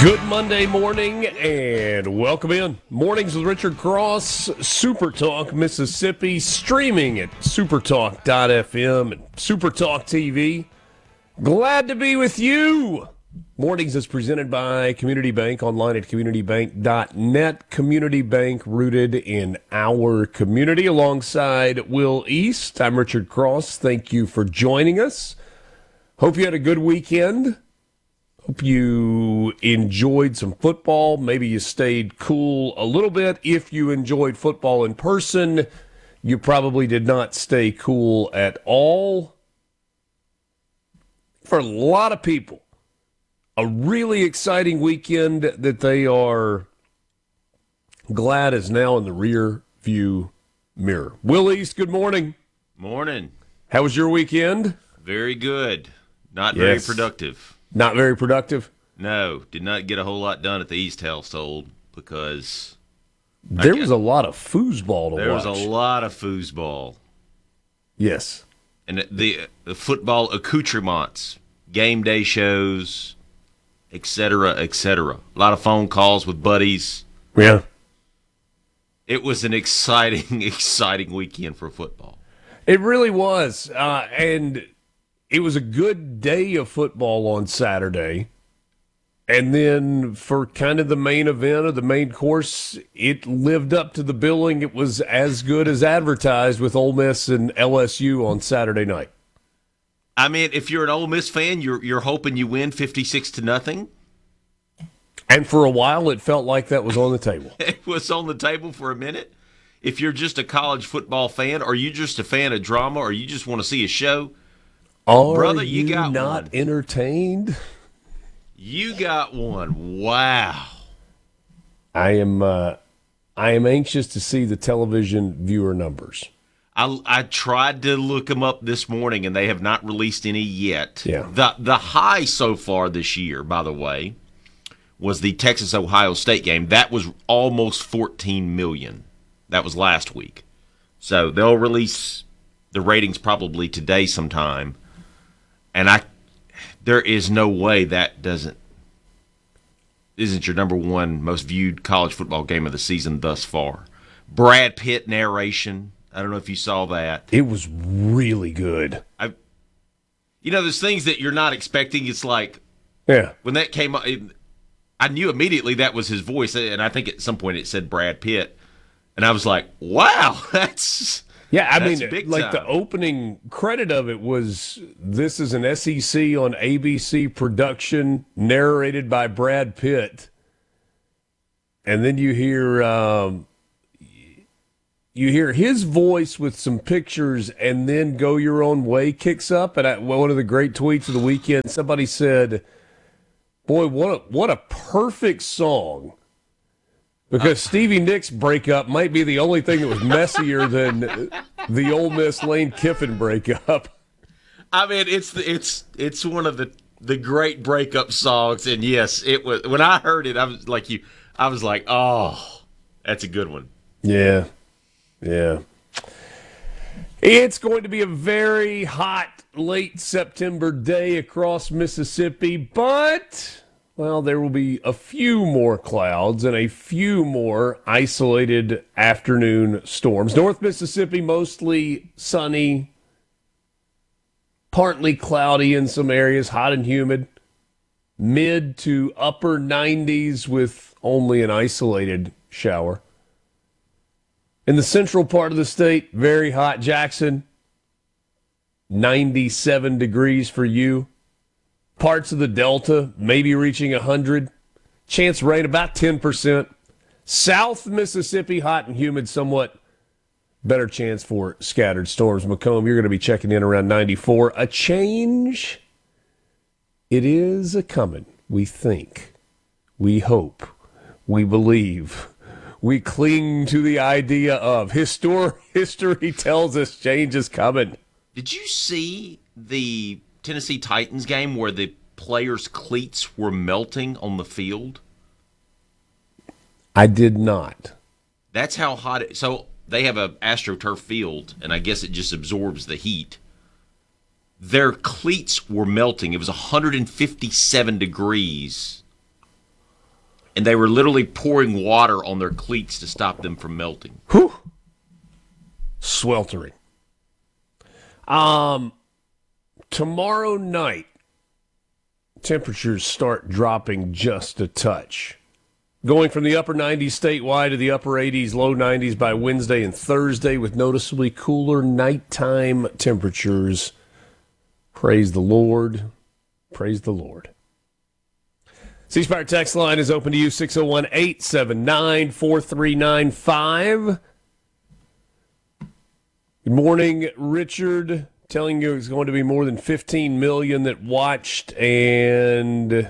Good Monday morning and welcome in. Mornings with Richard Cross, Super Talk Mississippi, streaming at supertalk.fm and Supertalk TV. Glad to be with you. Mornings is presented by Community Bank, online at communitybank.net. Community Bank rooted in our community. Alongside Will East, I'm Richard Cross. Thank you for joining us. Hope you had a good weekend. Hope you enjoyed some football. Maybe you stayed cool a little bit. If you enjoyed football in person, you probably did not stay cool at all. For a lot of people, a really exciting weekend that they are glad is now in the rear view mirror. Will East, good morning. Morning. How was your weekend? Very good. Not very productive. Not very productive? No, did not get a whole lot done at the East household because there was a lot of foosball to watch. There was a lot of foosball. Yes. And the football accoutrements, game day shows, etc., etc. A lot of phone calls with buddies. Yeah. It was an exciting, exciting weekend for football. It really was. And it was a good day of football on Saturday. And then for kind of the main event of the main course, it lived up to the billing. It was as good as advertised with Ole Miss and LSU on Saturday night. I mean, if you're an Ole Miss fan, you're hoping you win 56-0. And for a while, it felt like that was on the table. It was on the table for a minute. If you're just a college football fan, or you just a fan of drama, or you just want to see a show, brother, you got not one. Entertained? You got one. Wow. I am anxious to see the television viewer numbers. I tried to look them up this morning, and they have not released any yet. Yeah. The high so far this year, by the way, was the Texas-Ohio State game. That was almost 14 million. That was last week. So they'll release the ratings probably today sometime. And there is no way that isn't your number one most viewed college football game of the season thus far. Brad Pitt narration. I don't know if you saw that. It was really good. There's things that you're not expecting. It's like, yeah, when that came up, I knew immediately that was his voice, and I think at some point it said Brad Pitt, and I was like, wow, that's. Yeah, I mean, big like time. The opening credit of it was, this is an SEC on ABC production, narrated by Brad Pitt. And then you hear his voice with some pictures, and then Go Your Own Way kicks up. And one of the great tweets of the weekend, somebody said, boy, what a perfect song. Because Stevie Nicks breakup might be the only thing that was messier than the Ole Miss Lane Kiffin breakup. I mean, it's one of the great breakup songs, and yes, it was. When I heard it, I was like, oh, that's a good one. Yeah. It's going to be a very hot late September day across Mississippi, but. Well, there will be a few more clouds and a few more isolated afternoon storms. North Mississippi, mostly sunny, partly cloudy in some areas, hot and humid. Mid to upper 90s with only an isolated shower. In the central part of the state, very hot. Jackson, 97 degrees for you. Parts of the Delta, maybe reaching 100. Chance rain about 10%. South Mississippi, hot and humid, somewhat better chance for scattered storms. Macomb, you're going to be checking in around 94. A change, it is a-coming. We think, we hope, we believe, we cling to the idea of. History tells us change is coming. Did you see the Tennessee Titans game where the players' cleats were melting on the field? I did not. That's how hot it. So they have a AstroTurf field, and I guess it just absorbs the heat. Their cleats were melting. It was 157 degrees and they were literally pouring water on their cleats to stop them from melting. Whew. Sweltering. Tomorrow night, temperatures start dropping just a touch. Going from the upper 90s statewide to the upper 80s, low 90s by Wednesday and Thursday with noticeably cooler nighttime temperatures. Praise the Lord. Praise the Lord. C Spire text line is open to you, 601-879-4395. Good morning, Richard. Telling you it's going to be more than 15 million that watched, and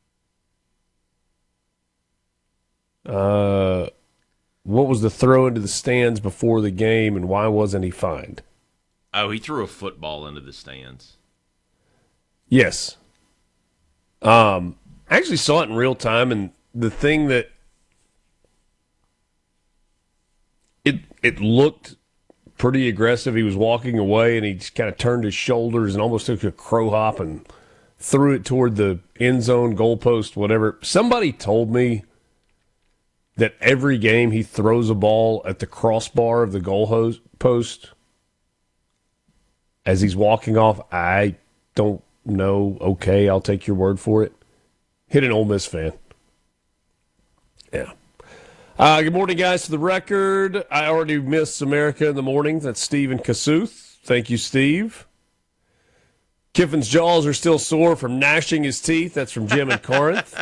what was the throw into the stands before the game, and why wasn't he fined? Oh, he threw a football into the stands. Yes. I actually saw it in real time, and the thing that it looked pretty aggressive. He was walking away, and he just kind of turned his shoulders and almost took a crow hop and threw it toward the end zone, goalpost, whatever. Somebody told me that every game he throws a ball at the crossbar of the goal post as he's walking off. I don't know. Okay, I'll take your word for it. Hit an Ole Miss fan. Yeah. Good morning, guys. For the record, I already missed America in the morning. That's Steve in Kossuth. Thank you, Steve. Kiffin's jaws are still sore from gnashing his teeth. That's from Jim in Corinth.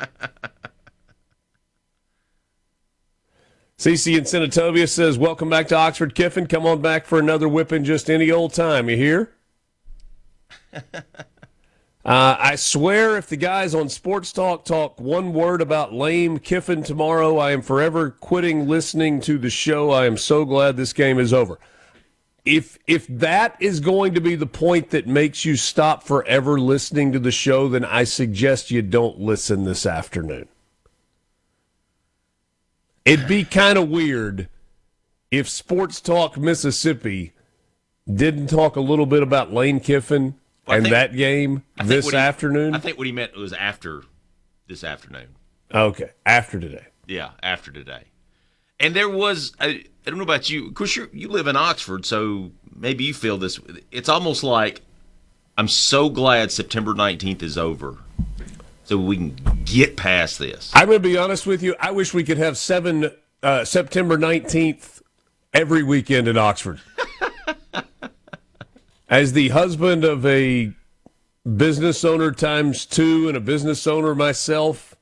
CC in Senatobia says, welcome back to Oxford, Kiffin. Come on back for another whipping just any old time. You hear? I swear if the guys on Sports Talk talk one word about lame Kiffin tomorrow, I am forever quitting listening to the show. I am so glad this game is over. If that is going to be the point that makes you stop forever listening to the show, then I suggest you don't listen this afternoon. It'd be kind of weird if Sports Talk Mississippi didn't talk a little bit about Lane Kiffin that game this afternoon. I think what he meant was after this afternoon. Okay, after today. Yeah, after today. And there was, I don't know about you, of course you live in Oxford, so maybe you feel this. It's almost like I'm so glad September 19th is over so we can get past this. I'm going to be honest with you. I wish we could have September 19th every weekend in Oxford. As the husband of a business owner times two and a business owner myself,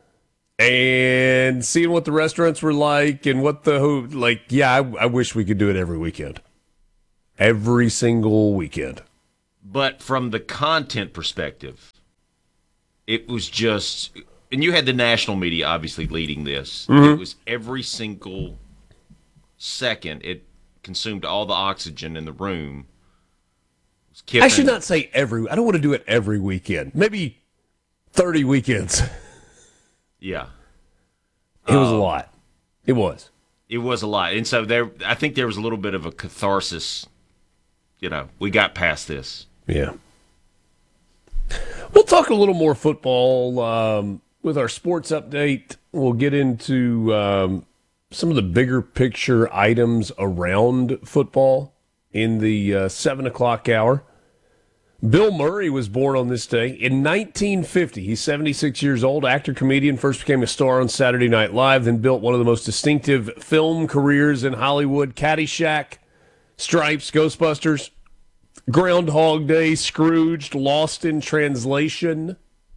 and seeing what the restaurants were like and I wish we could do it every weekend. Every single weekend. But from the content perspective, it was just, and you had the national media obviously leading this. Mm-hmm. It was every single second it consumed all the oxygen in the room. I should not say every. I don't want to do it every weekend. Maybe 30 weekends. Yeah. It was a lot. It was. It was a lot. And so I think there was a little bit of a catharsis. We got past this. Yeah. We'll talk a little more football with our sports update. We'll get into some of the bigger picture items around football in the 7 o'clock hour. Bill Murray was born on this day in 1950. He's 76 years old, actor, comedian, first became a star on Saturday Night Live, then built one of the most distinctive film careers in Hollywood. Caddyshack, Stripes, Ghostbusters, Groundhog Day, Scrooged, Lost in Translation.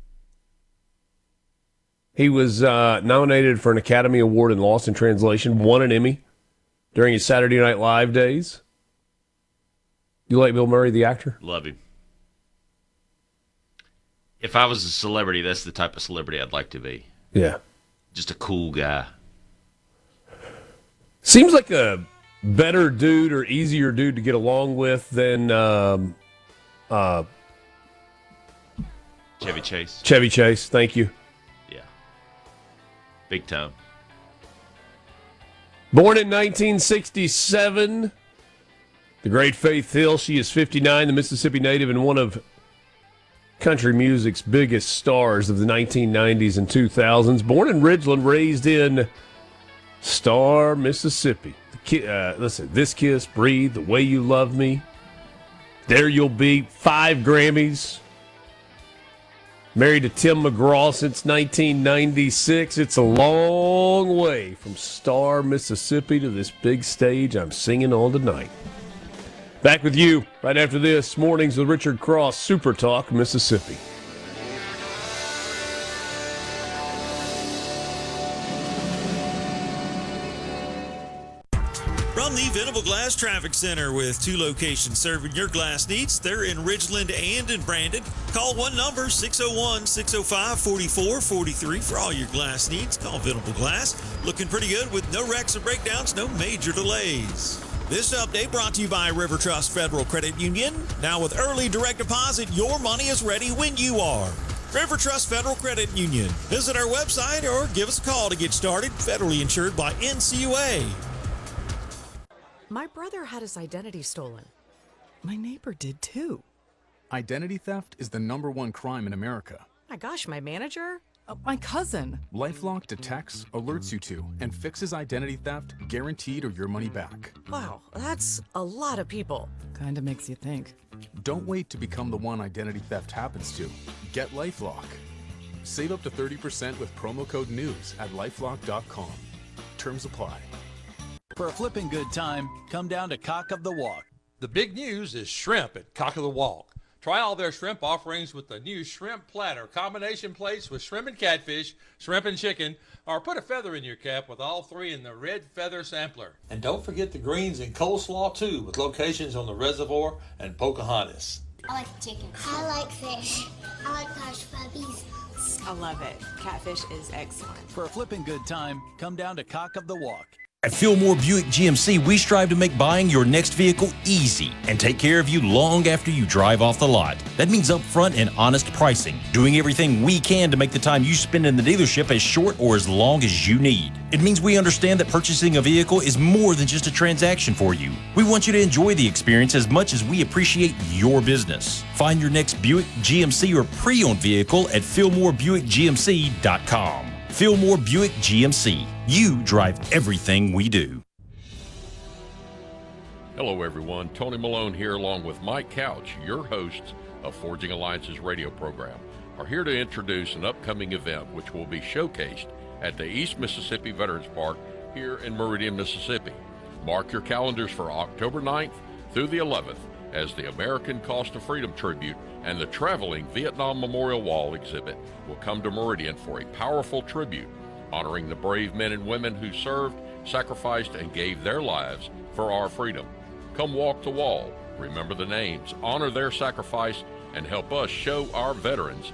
He was nominated for an Academy Award in Lost in Translation, won an Emmy during his Saturday Night Live days. You like Bill Murray, the actor? Love him. If I was a celebrity, that's the type of celebrity I'd like to be. Yeah. Just a cool guy. Seems like a better dude or easier dude to get along with than Chevy Chase. Chevy Chase, thank you. Yeah. Big time. Born in 1967, the great Faith Hill. She is 59, the Mississippi native and one of country music's biggest stars of the 1990s and 2000s. Born in Ridgeland, raised in Star, Mississippi. Listen, This Kiss, Breathe, The Way You Love Me, There You'll Be, 5 Grammys. Married to Tim McGraw since 1996. It's a long way from Star, Mississippi to this big stage I'm singing on tonight. Back with you right after this. Mornings with Richard Cross, Super Talk, Mississippi. From the Venable Glass Traffic Center with 2 locations serving your glass needs. They're in Ridgeland and in Brandon. Call one number, 601-605-4443 for all your glass needs. Call Venable Glass. Looking pretty good with no wrecks or breakdowns, no major delays. This update brought to you by River Trust Federal Credit Union. Now with early direct deposit, your money is ready when you are. River Trust Federal Credit Union. Visit our website or give us a call to get started. Federally insured by NCUA. My brother had his identity stolen. My neighbor did too. Identity theft is the #1 crime in America. My gosh, my manager? My cousin. LifeLock detects, alerts you to, and fixes identity theft, guaranteed or your money back. Wow, that's a lot of people. Kinda makes you think. Don't wait to become the one identity theft happens to. Get LifeLock. Save up to 30% with promo code NEWS at lifelock.com. Terms apply. For a flipping good time, come down to Cock of the Walk. The big news is shrimp at Cock of the Walk. Try all their shrimp offerings with the new shrimp platter, combination plates with shrimp and catfish, shrimp and chicken, or put a feather in your cap with all 3 in the red feather sampler. And don't forget the greens and coleslaw too, with locations on the Reservoir and Pocahontas. I like chicken. I like fish. I like hush puppies. I love it. Catfish is excellent. For a flipping good time, come down to Cock of the Walk. At Fillmore Buick GMC, we strive to make buying your next vehicle easy and take care of you long after you drive off the lot. That means upfront and honest pricing, doing everything we can to make the time you spend in the dealership as short or as long as you need. It means we understand that purchasing a vehicle is more than just a transaction for you. We want you to enjoy the experience as much as we appreciate your business. Find your next Buick, GMC, or pre-owned vehicle at FillmoreBuickGMC.com. Fillmore Buick GMC. You drive everything we do. Hello, everyone. Tony Malone here, along with Mike Couch, your hosts of Forging Alliance's radio program, are here to introduce an upcoming event which will be showcased at the East Mississippi Veterans Park here in Meridian, Mississippi. Mark your calendars for October 9th through the 11th as the American Cost of Freedom Tribute and the traveling Vietnam Memorial Wall exhibit will come to Meridian for a powerful tribute honoring the brave men and women who served, sacrificed, and gave their lives for our freedom. Come walk the wall, remember the names, honor their sacrifice, and help us show our veterans